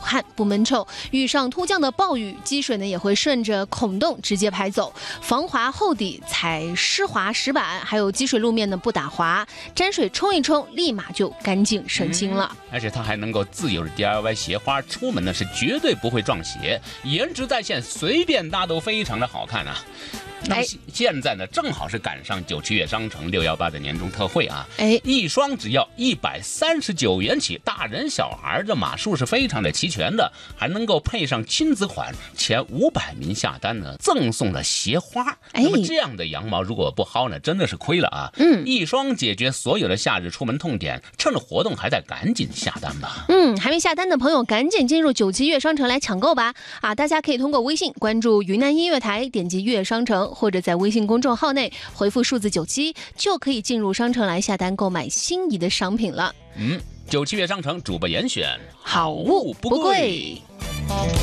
看不闷臭。遇上突降的暴雨，积水呢也会顺着孔洞直接排走。防滑厚底，踩湿滑石板，还有积水路面呢不打滑，沾水冲一冲，立马就干净省心了。 而且它还能够自由的 DIY 鞋花，出门呢是绝对不会撞鞋，颜值在线，随便搭都非常的好看啊。那么现在呢，正好是赶上97月商城618的年终特惠啊！一双只要139元起，大人小孩的码数是非常的齐全的，还能够配上亲子款，前500名下单呢赠送了鞋花。那么这样的羊毛如果不薅呢，真的是亏了啊！一双解决所有的夏日出门痛点，趁着活动还在赶紧下单吧。 还没下单的朋友赶紧进入97月商城来抢购吧！大家可以通过微信关注云南音乐台，点击月商城，或者在微信公众号内回复数字97，就可以进入商城来下单购买心仪的商品了。 97月商城主播严选， 好物不贵。